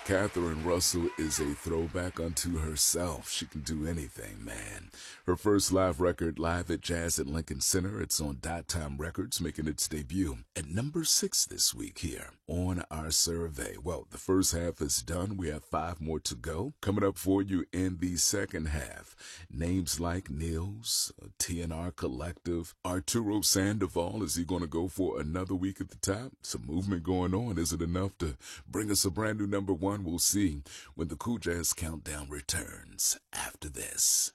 Catherine Russell is a throwback unto herself. She can do anything, man. Her first live record, Live at Jazz at Lincoln Center, it's on Dot Time Records, making its debut at number 6 this week here on our survey. Well, the first half is done. We have 5 more to go. Coming up for you in the second half, names like Nils, TNR Collective, Arturo Sandoval. Is he going to go for another week at the top? Some movement going on. Is it enough to bring us a brand new number 1? We'll see when the Cool Jazz Countdown returns after this.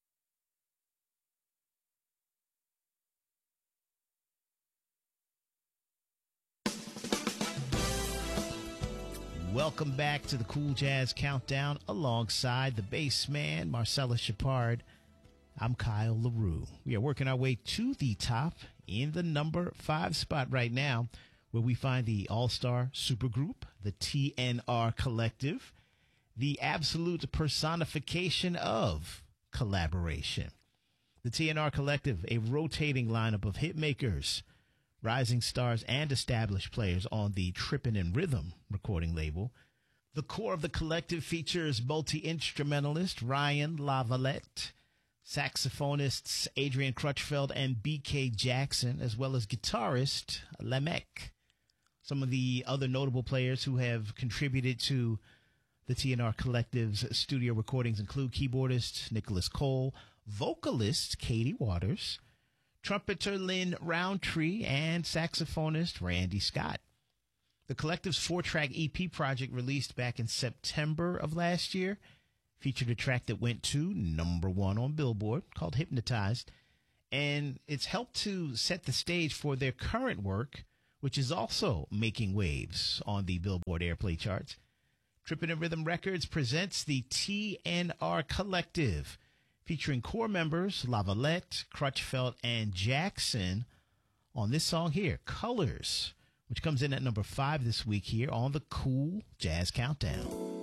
Welcome back to the Cool Jazz Countdown alongside the bass man, Marcellus Shepard. I'm Kyle LaRue. We are working our way to the top in the number 5 spot right now, where we find the all-star supergroup, the TNR Collective, the absolute personification of collaboration. The TNR Collective, a rotating lineup of hitmakers, rising stars, and established players on the Trippin' in Rhythm recording label. The core of the collective features multi-instrumentalist Ryan LaVallette, saxophonists Adrian Crutchfield and B.K. Jackson, as well as guitarist Lamek. Some of the other notable players who have contributed to the TNR Collective's studio recordings include keyboardist Nicholas Cole, vocalist Katie Waters, trumpeter Lynn Roundtree, and saxophonist Randy Scott. The Collective's 4-track EP project, released back in September of last year, featured a track that went to number 1 on Billboard called Hypnotized, and it's helped to set the stage for their current work, which is also making waves on the Billboard Airplay charts. Trippin' in Rhythm Records presents the TNR Collective, featuring core members LaVallette, Crutchfield, and Jackson on this song here, Colors, which comes in at number 5 this week here on the Cool Jazz Countdown.